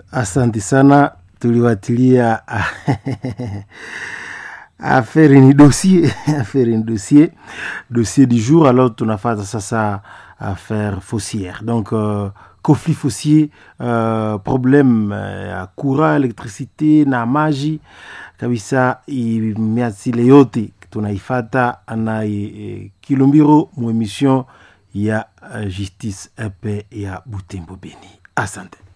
Asante sana, tuliwatilia affaire ni dossier dossier du jour. Alors tunafata sasa affaire foncière. Donc conflit foncier, problème ya courant, électricité na maji kabisa, imeasile yote tunaifata na Kilumbiro mu emission ya justice EP ya Butembo Beni. Asante.